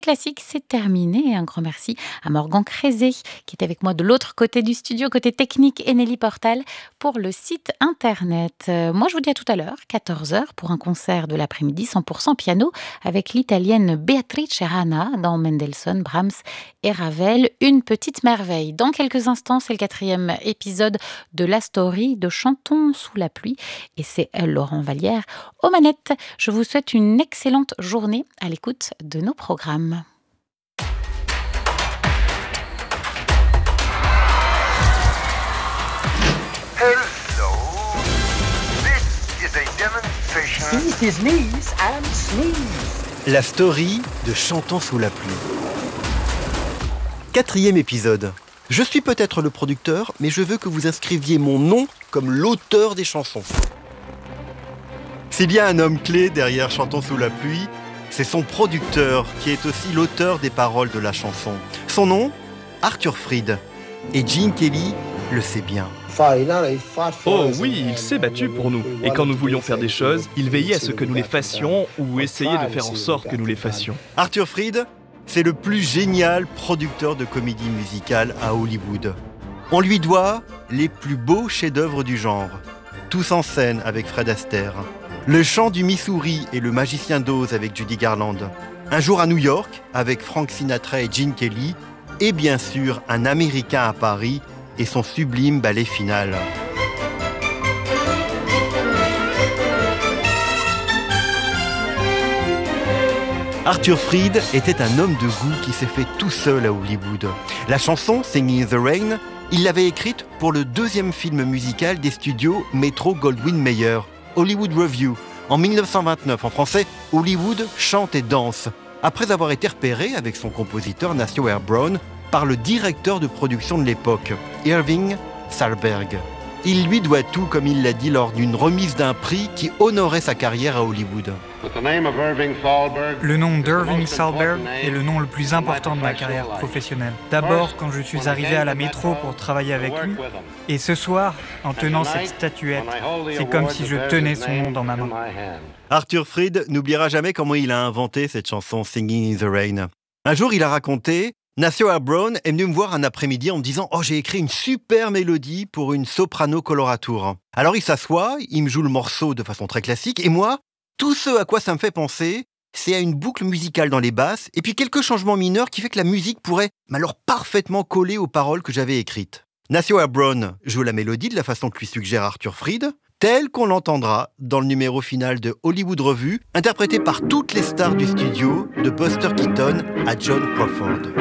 Classique, c'est terminé. Un grand merci à Morgan Crézé qui est avec moi de l'autre côté du studio, côté technique, et Nelly Portal pour le site internet. Moi, je vous dis à tout à l'heure, 14h, pour un concert de l'après-midi 100% piano avec l'italienne Beatrice Rana dans Mendelssohn, Brahms et Ravel. Une petite merveille. Dans quelques instants, c'est le 4e épisode de La Story de Chantons sous la pluie et c'est Laurent Vallière aux manettes. Je vous souhaite une excellente journée à l'écoute de nos programmes. Hello. This is a demonstration. Ease his knees and sneeze. La Story de Chantons sous la pluie. 4e épisode. Je suis peut-être le producteur, mais je veux que vous inscriviez mon nom comme l'auteur des chansons. S'il y a un homme clé derrière Chantons sous la pluie, c'est son producteur qui est aussi l'auteur des paroles de la chanson. Son nom, Arthur Freed. Et Gene Kelly le sait bien. Oh oui, il s'est battu pour nous. Et quand nous voulions faire des choses, il veillait à ce que nous les fassions ou essayait de faire en sorte que nous les fassions. Arthur Freed, c'est le plus génial producteur de comédie musicale à Hollywood. On lui doit les plus beaux chefs-d'œuvre du genre. Tous en scène avec Fred Astaire. Le chant du Missouri et le magicien d'Oz avec Judy Garland. Un jour à New York avec Frank Sinatra et Gene Kelly. Et bien sûr, un Américain à Paris et son sublime ballet final. Arthur Freed était un homme de goût qui s'est fait tout seul à Hollywood. La chanson Singing in the Rain, il l'avait écrite pour le 2e film musical des studios Metro-Goldwyn-Mayer, Hollywood Revue, en 1929. En français, Hollywood chante et danse, après avoir été repéré avec son compositeur Nacio Brown par le directeur de production de l'époque, Irving Thalberg. Il lui doit tout, comme il l'a dit lors d'une remise d'un prix qui honorait sa carrière à Hollywood. Le nom d'Irving Thalberg est le nom le plus important de ma carrière professionnelle. D'abord, quand je suis arrivé à la métro pour travailler avec lui, et ce soir, en tenant cette statuette, c'est comme si je tenais son nom dans ma main. Arthur Freed n'oubliera jamais comment il a inventé cette chanson Singing in the Rain. Un jour, il a raconté: Nacio Brown est venu me voir un après-midi en me disant « Oh, j'ai écrit une super mélodie pour une soprano coloratour. » Alors il s'assoit, il me joue le morceau de façon très classique, et moi, tout ce à quoi ça me fait penser, c'est à une boucle musicale dans les basses, et puis quelques changements mineurs qui fait que la musique pourrait alors parfaitement coller aux paroles que j'avais écrites. Nacio Brown joue la mélodie de la façon que lui suggère Arthur Freed, telle qu'on l'entendra dans le numéro final de Hollywood Revue, interprété par toutes les stars du studio, de Buster Keaton à John Crawford.